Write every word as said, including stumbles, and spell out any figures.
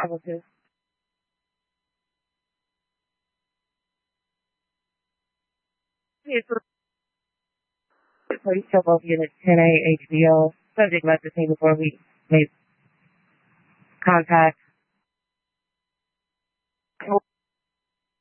able to. It's police show both units ten A H B O. Subject left the scene before we made contact.